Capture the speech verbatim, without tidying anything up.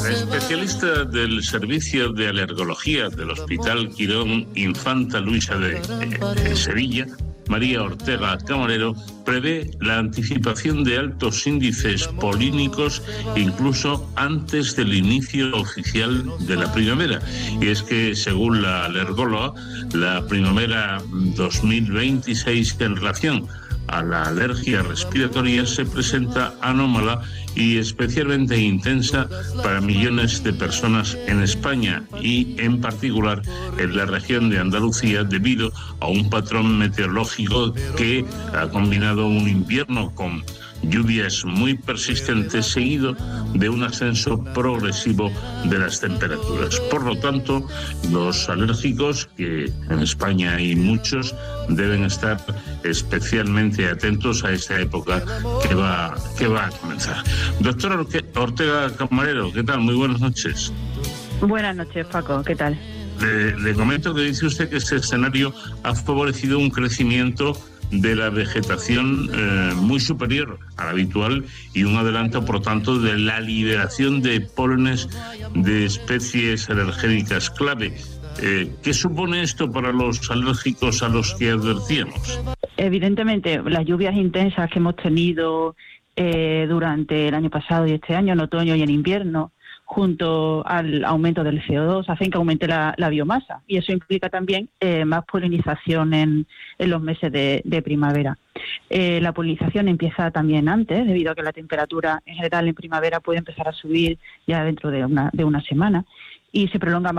La especialista del Servicio de Alergología del Hospital Quirón Infanta Luisa de eh, Sevilla, María Ortega Camarero, prevé la anticipación de altos índices polínicos incluso antes del inicio oficial de la primavera. Y es que, según la alergóloga, la primavera dos mil veintiséis en relación a la alergia respiratoria se presenta anómala y especialmente intensa para millones de personas en España y en particular en la región de Andalucía, debido a un patrón meteorológico que ha combinado un invierno con lluvias muy persistentes seguido de un ascenso progresivo de las temperaturas. Por lo tanto, los alérgicos, que en España hay muchos, deben estar especialmente atentos a esta época que va, que va a comenzar. Doctora Ortega Camarero, ¿qué tal? Muy buenas noches. Buenas noches, Paco, ¿qué tal? Le, le comento que dice usted que este escenario ha favorecido un crecimiento de la vegetación eh, muy superior al habitual y un adelanto, por tanto, de la liberación de pólenes de especies alergénicas clave. Eh, ¿Qué supone esto para los alérgicos a los que advertíamos? Evidentemente, las lluvias intensas que hemos tenido eh, durante el año pasado y este año, en otoño y en invierno, junto al aumento del C O dos, hacen que aumente la, la biomasa, y eso implica también eh, más polinización en, en los meses de, de primavera. Eh, la polinización empieza también antes, debido a que la temperatura en general en primavera puede empezar a subir ya dentro de una, de una semana, y se prolonga